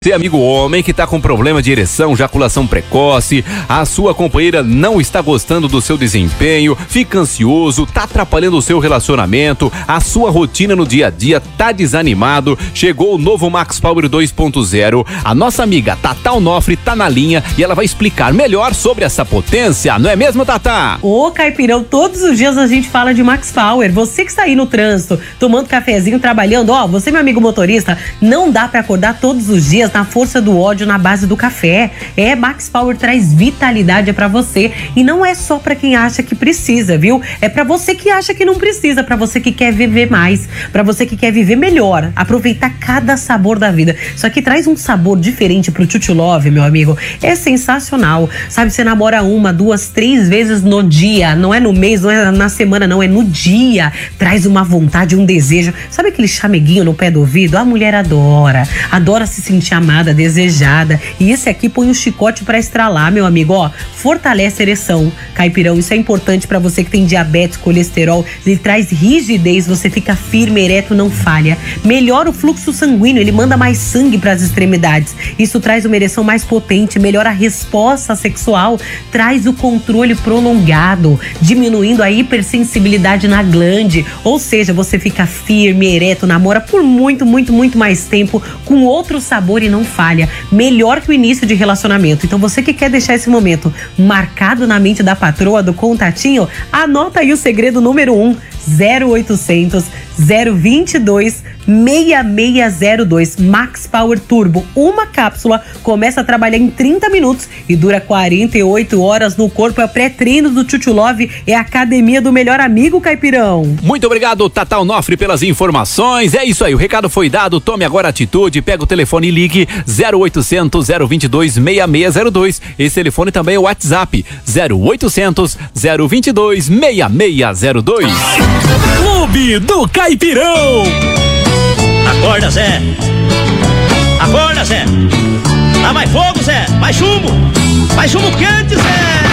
Você, amigo homem que tá com problema de ereção, ejaculação precoce, a sua companheira não está gostando do seu desempenho, fica ansioso, tá atrapalhando o seu relacionamento, a sua rotina no dia a dia tá desanimado, chegou o novo Max Power 2.0, a nossa amiga Tatá Onofre tá na linha e ela vai explicar melhor sobre essa potência, não é mesmo, Tatá? Ô, Caipirão, todos os dias a gente fala de Max Power, você que está aí no trânsito, tomando cafezinho, trabalhando, você, meu amigo motorista, não dá pra acordar todos os dias na força do ódio, na base do café. Max Power traz vitalidade pra você e não é só pra quem acha que precisa, viu? É pra você que acha que não precisa, pra você que quer viver mais, pra você que quer viver melhor, aproveitar cada sabor da vida. Só que traz um sabor diferente pro Chuchu Love, meu amigo. É sensacional. Sabe, você namora 1, 2, 3 vezes no dia, não é no mês, não é na semana, não, é no dia. Traz uma vontade, um desejo. Sabe aquele chameguinho no pé do ouvido? A mulher adora se sentir amada, desejada. E esse aqui põe um chicote pra estralar, meu amigo, fortalece a ereção. Caipirão, isso é importante pra você que tem diabetes, colesterol. Ele traz rigidez, você fica firme, ereto, não falha. Melhora o fluxo sanguíneo, ele manda mais sangue pras extremidades. Isso traz uma ereção mais potente, melhora a resposta sexual, traz o controle prolongado, diminuindo a hipersensibilidade na glande. Ou seja, você fica firme, ereto, namora por muito mais tempo, com outro sabor e não falha. Melhor que o início de relacionamento. Então você que quer deixar esse momento marcado na mente da patroa, do contatinho, anota aí o segredo número 1, 0800 022 6602 Max Power Turbo. Uma cápsula começa a trabalhar em 30 minutos e dura 48 horas no corpo. É o pré-treino do Chuchu Love, é a academia do melhor amigo, Caipirão. Muito obrigado, Tatá Onofre, pelas informações. É isso aí, o recado foi dado. Tome agora atitude, pega o telefone e ligue 0800 022 6602. Esse telefone também é o WhatsApp 0800 022 6602. Clube do Caipirão. Acorda, Zé! Acorda, Zé! Dá mais fogo, Zé! Mais chumbo! Mais chumbo quente, Zé!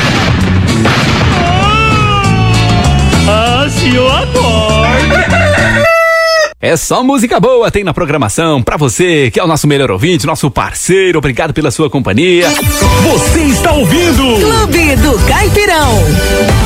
Se eu acordo! É só música boa, tem na programação pra você, que é o nosso melhor ouvinte, nosso parceiro. Obrigado pela sua companhia. Você está ouvindo Clube do Caipirão.